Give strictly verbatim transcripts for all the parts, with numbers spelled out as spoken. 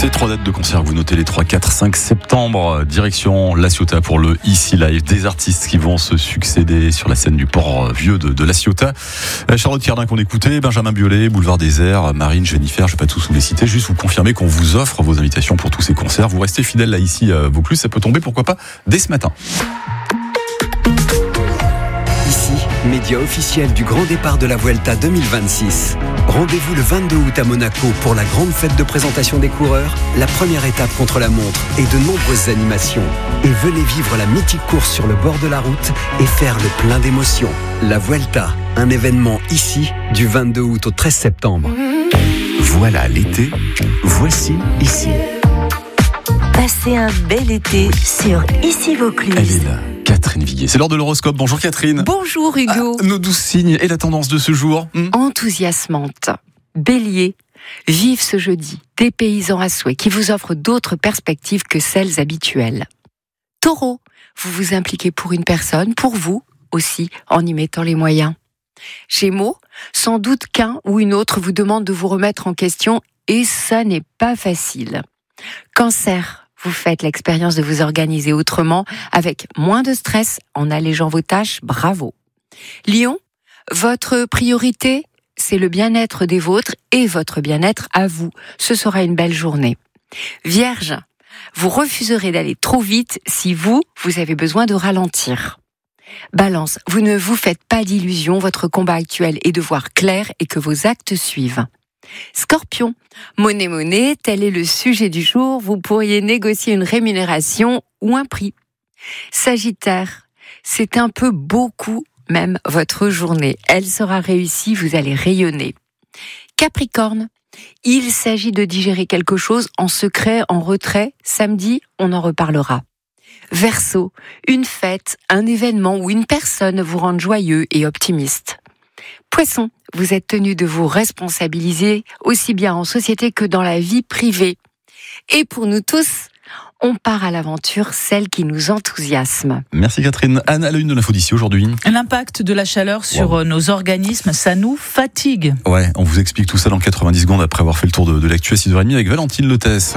Ces trois dates de concert, vous notez les trois, quatre, cinq septembre, direction La Ciotat pour le Ici Live. Des artistes qui vont se succéder sur la scène du port vieux de, de La Ciotat. Charlotte Cardin qu'on écoutait, Benjamin Biolay, Boulevard Désert, Marine, Jennifer, je ne vais pas tous vous les citer, juste vous confirmer qu'on vous offre vos invitations pour tous ces concerts. Vous restez fidèles là ici, à Vaucluse, ça peut tomber pourquoi pas dès ce matin. Média officiel du grand départ de la Vuelta deux mille vingt-six. Rendez-vous le vingt-deux août à Monaco pour la grande fête de présentation des coureurs, la première étape contre la montre et de nombreuses animations. Et venez vivre la mythique course sur le bord de la route et faire le plein d'émotions. La Vuelta, un événement ici du vingt-deux août au treize septembre. Voilà l'été, voici ici. Passez un bel été sur Ici Vaucluse. Elle est là. Catherine Viguier. C'est l'heure de l'horoscope. Bonjour Catherine. Bonjour Hugo. Ah, nos douze signes et la tendance de ce jour. Hmm Enthousiasmante. Bélier. Vive ce jeudi, dépaysant à souhait, qui vous offre d'autres perspectives que celles habituelles. Taureau. Vous vous impliquez pour une personne, pour vous aussi, en y mettant les moyens. Gémeaux. Sans doute qu'un ou une autre vous demande de vous remettre en question et ça n'est pas facile. Cancer. Vous faites l'expérience de vous organiser autrement, avec moins de stress, en allégeant vos tâches, bravo. Lion, votre priorité, c'est le bien-être des vôtres et votre bien-être à vous. Ce sera une belle journée. Vierge, vous refuserez d'aller trop vite si vous, vous avez besoin de ralentir. Balance, vous ne vous faites pas d'illusions, votre combat actuel est de voir clair et que vos actes suivent. Scorpion, monnaie monnaie, tel est le sujet du jour, vous pourriez négocier une rémunération ou un prix. Sagittaire, c'est un peu beaucoup même votre journée, elle sera réussie, vous allez rayonner. Capricorne, il s'agit de digérer quelque chose en secret, en retrait, samedi, on en reparlera. Verseau, une fête, un événement ou une personne vous rend joyeux et optimiste. Poisson, vous êtes tenu de vous responsabiliser aussi bien en société que dans la vie privée. Et pour nous tous, on part à l'aventure, celle qui nous enthousiasme. Merci Catherine. Anne, à la une de l'info d'ici aujourd'hui. L'impact de la chaleur sur wow. nos organismes, ça nous fatigue. Ouais, on vous explique tout ça dans quatre-vingt-dix secondes après avoir fait le tour de, de l'actu à six heures trente avec Valentine Lotès.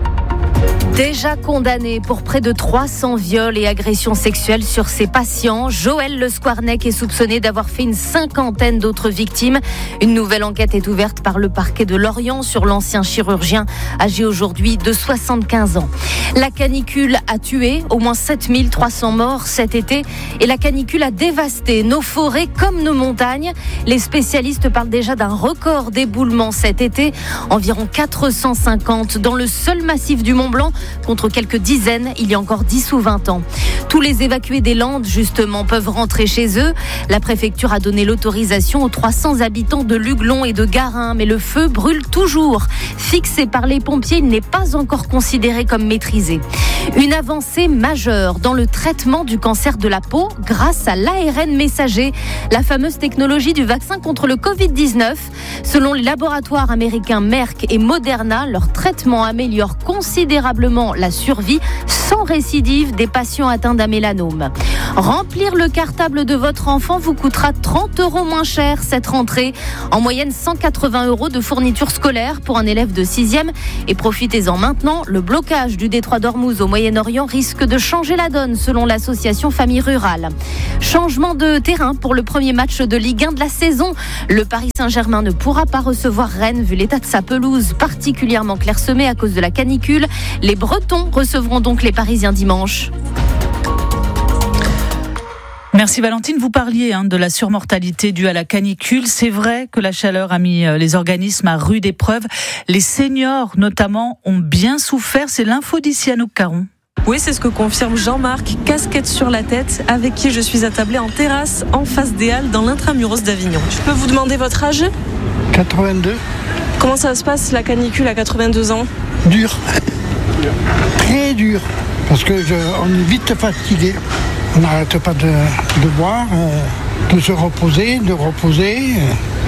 Déjà condamné pour près de trois cents viols et agressions sexuelles sur ses patients, Joël Le Squarnec est soupçonné d'avoir fait une cinquantaine d'autres victimes. Une nouvelle enquête est ouverte par le parquet de Lorient sur l'ancien chirurgien, âgé aujourd'hui de soixante-quinze ans. La canicule a tué au moins sept mille trois cents morts cet été et la canicule a dévasté nos forêts comme nos montagnes. Les spécialistes parlent déjà d'un record d'éboulement cet été, environ quatre cent cinquante dans le seul massif du Mont-Blanc, contre quelques dizaines il y a encore dix ou vingt ans. Tous les évacués des Landes, justement, peuvent rentrer chez eux. La préfecture a donné l'autorisation aux trois cents habitants de Luglon et de Garin, mais le feu brûle toujours. Fixé par les pompiers, il n'est pas encore considéré comme maîtrisé. Une avancée majeure dans le traitement du cancer de la peau grâce à l'A R N messager, la fameuse technologie du vaccin contre le covid dix-neuf. Selon les laboratoires américains Merck et Moderna, leur traitement améliore considérablement la survie sans récidive des patients atteints d'un mélanome. Remplir le cartable de votre enfant vous coûtera trente euros moins cher cette rentrée. En moyenne, cent quatre-vingts euros de fournitures scolaires pour un élève de sixième. Et profitez-en maintenant, le blocage du détroit d'Ormuz au Moyen-Orient risque de changer la donne selon l'association Famille Rurale. Changement de terrain pour le premier match de Ligue un de la saison. Le Paris Saint-Germain ne pourra pas recevoir Rennes vu l'état de sa pelouse particulièrement clairsemée à cause de la canicule. Les Bretons recevront donc les Parisiens dimanche. Merci Valentine. Vous parliez hein, de la surmortalité due à la canicule. C'est vrai que la chaleur a mis les organismes à rude épreuve. Les seniors, notamment, ont bien souffert. C'est l'info d'ici Anouk Caron. Oui, c'est ce que confirme Jean-Marc, casquette sur la tête, avec qui je suis attablée en terrasse, en face des Halles, dans l'intramuros d'Avignon. Je peux vous demander votre âge ? quatre-vingt-deux. Comment ça se passe, la canicule à quatre-vingt-deux ans ? Dur. Très dur. Parce que je, on est vite fatigué. On n'arrête pas de, de boire, euh, de se reposer, de reposer.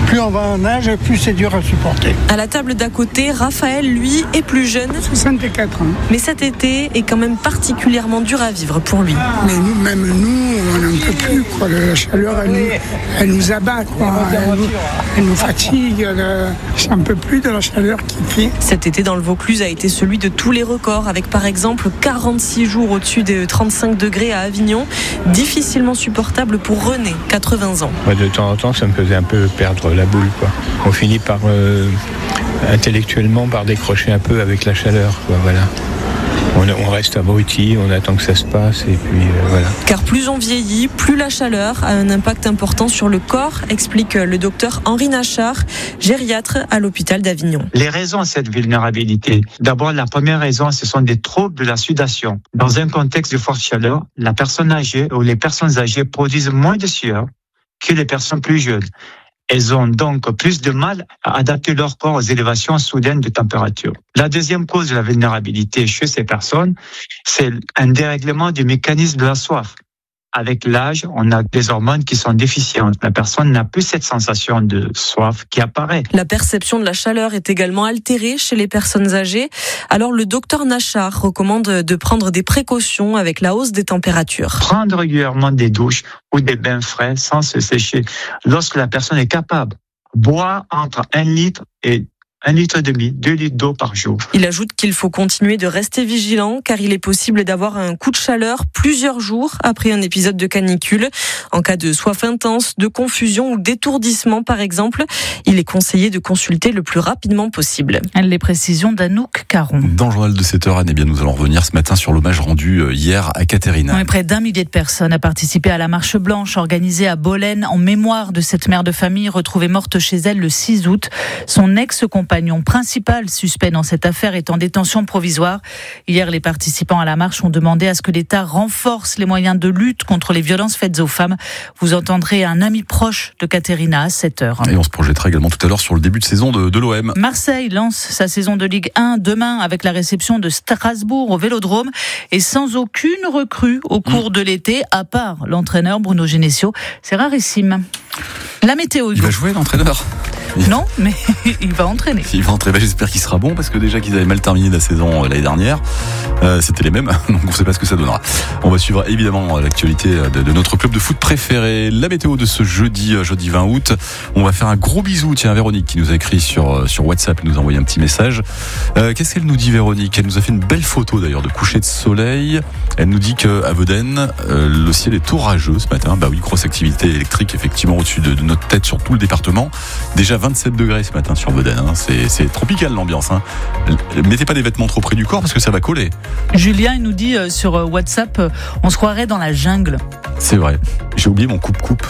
plus on va en âge, plus c'est dur à supporter. À la table d'à côté, Raphaël, lui, est plus jeune. soixante-quatre ans. Mais cet été est quand même particulièrement dur à vivre pour lui. Mais nous, même nous, on n'en peut plus. Quoi. La chaleur, elle nous, elle nous abat. Quoi. Elle, nous, elle nous fatigue. Elle, j'en peux plus de la chaleur qui fait. Cet été dans le Vaucluse a été celui de tous les records, avec par exemple quarante-six jours au-dessus des trente-cinq degrés à Avignon. Difficilement supportable pour René, quatre-vingts ans. De temps en temps, ça me faisait un peu perdre la boule. Quoi. On finit par, euh, intellectuellement, par décrocher un peu avec la chaleur. Quoi, voilà. On, on reste abruti, on attend que ça se passe et puis euh, voilà. Car plus on vieillit, plus la chaleur a un impact important sur le corps, explique le docteur Henri Nachard, gériatre à l'hôpital d'Avignon. Les raisons à cette vulnérabilité, d'abord la première raison, ce sont des troubles de la sudation. Dans un contexte de forte chaleur, la personne âgée ou les personnes âgées produisent moins de sueur que les personnes plus jeunes. Elles ont donc plus de mal à adapter leur corps aux élévations soudaines de température. La deuxième cause de la vulnérabilité chez ces personnes, c'est un dérèglement du mécanisme de la soif. Avec l'âge, on a des hormones qui sont déficientes. La personne n'a plus cette sensation de soif qui apparaît. La perception de la chaleur est également altérée chez les personnes âgées. Alors le docteur Nachard recommande de prendre des précautions avec la hausse des températures. Prendre régulièrement des douches ou des bains frais sans se sécher lorsque la personne est capable. Boire entre un litre et Un litre et demi, deux litres d'eau par jour. Il ajoute qu'il faut continuer de rester vigilant car il est possible d'avoir un coup de chaleur plusieurs jours après un épisode de canicule. En cas de soif intense, de confusion ou d'étourdissement par exemple, il est conseillé de consulter le plus rapidement possible. Les précisions d'Anouk Caron. Dans le journal de sept heures, Anne, eh bien, nous allons revenir ce matin sur l'hommage rendu hier à Caterina. Oui, près d'un millier de personnes a participé à la marche blanche organisée à Bolène en mémoire de cette mère de famille retrouvée morte chez elle le six août. Son ex-compagnon compagnon principal suspect dans cette affaire est en détention provisoire. Hier, les participants à la marche ont demandé à ce que l'État renforce les moyens de lutte contre les violences faites aux femmes. Vous entendrez un ami proche de Caterina à sept heures. Et on se projettera également tout à l'heure sur le début de saison de, de l'O M. Marseille lance sa saison de Ligue un demain avec la réception de Strasbourg au Vélodrome et sans aucune recrue au cours mmh. de l'été, à part l'entraîneur Bruno Genesio. C'est rarissime. La météo, Hugo. Il va jouer l'entraîneur ? Non, mais il va entraîner. Il va entraîner. J'espère qu'il sera bon parce que déjà qu'ils avaient mal terminé la saison l'année dernière, euh, c'était les mêmes, donc on ne sait pas ce que ça donnera. On va suivre évidemment l'actualité de, de notre club de foot préféré. La météo de ce jeudi, jeudi vingt août. On va faire un gros bisou. Tiens, Véronique qui nous a écrit sur sur WhatsApp, nous a envoyé un petit message. Euh, qu'est-ce qu'elle nous dit, Véronique ? Elle nous a fait une belle photo d'ailleurs de coucher de soleil. Elle nous dit que à Vedène, euh, le ciel est orageux ce matin. Bah oui, grosse activité électrique effectivement au-dessus de, de notre tête sur tout le département. Déjà vingt-sept degrés ce matin sur Vedène. Hein. C'est, c'est tropical l'ambiance. Hein. Mettez pas des vêtements trop près du corps parce que ça va coller. Julien, il nous dit euh, sur WhatsApp, euh, on se croirait dans la jungle. C'est vrai. J'ai oublié mon coupe-coupe.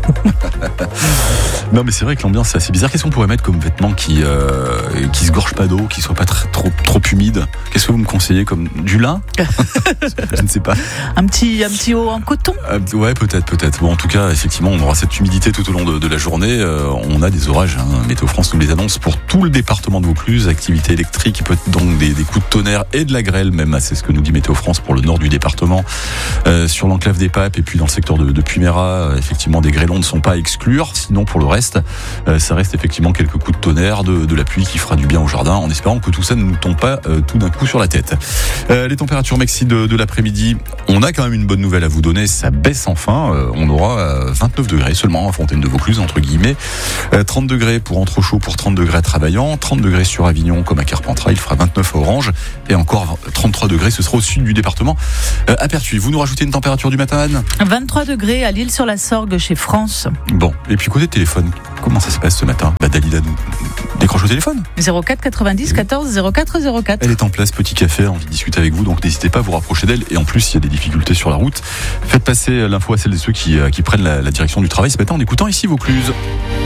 Non, mais c'est vrai que l'ambiance c'est assez bizarre. Qu'est-ce qu'on pourrait mettre comme vêtements qui euh, qui se gorgent pas d'eau, qui soient pas très, trop trop humides ? Qu'est-ce que vous me conseillez, comme du lin ? Je ne sais pas. Un petit un petit haut en coton ? euh, Ouais, peut-être, peut-être. Bon, en tout cas, effectivement, on aura cette humidité tout au long de, de la journée. Euh, on a des orages. Hein. Météo France nous les annonce pour tout le département de Vaucluse. Activité électrique, il peut être donc des, des coups de tonnerre et de la grêle même. C'est ce que nous dit Météo France pour le nord du département, euh, sur l'enclave des Papes et puis dans le secteur de, de Puymera. Euh, effectivement, des grêlons ne sont pas à exclure. Sinon, pour le reste, euh, ça reste effectivement quelques coups de tonnerre, de, de la pluie qui fera du bien au jardin, en espérant que tout ça ne nous tombe pas euh, tout d'un coup sur la tête. Euh, les températures maxi de, de l'après-midi, on a quand même une bonne nouvelle à vous donner. Ça baisse enfin. Euh, on aura euh, vingt-neuf degrés seulement à Fontaine-de-Vaucluse, entre guillemets. Euh, trente degrés pour Entrechaux, pour trente degrés à Travaillant, trente degrés sur Avignon comme à Carpentras, il fera vingt-neuf à Orange et encore trente-trois degrés, ce sera au sud du département. Euh, à Pertuis, vous nous rajoutez une température du matin, Anne ? vingt-trois degrés à l'Île-sur-la-Sorgue chez France. Bon, et puis côté téléphone, comment ça se passe ce matin ? Bah Dalila nous décroche au téléphone. zéro quatre quatre-vingt-dix quatorze zéro quatre zéro quatre. Elle est en place, petit café, envie de discuter avec vous, donc n'hésitez pas à vous rapprocher d'elle. Et en plus, s'il y a des difficultés sur la route, faites passer l'info à celles et ceux qui, qui prennent la, la direction du travail ce matin en écoutant Ici Vaucluse.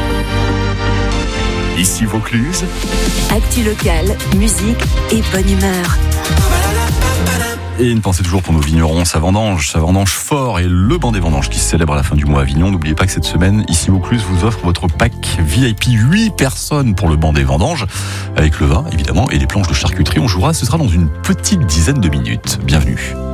Ici Vaucluse. Actu locale, musique et bonne humeur. Et une pensée toujours pour nos vignerons, ça vendange, ça vendange fort, et le banc des vendanges qui se célèbre à la fin du mois à Avignon. N'oubliez pas que cette semaine, Ici Vaucluse vous offre votre pack V I P, huit personnes pour le banc des vendanges, avec le vin évidemment et les planches de charcuterie. On jouera, ce sera dans une petite dizaine de minutes. Bienvenue.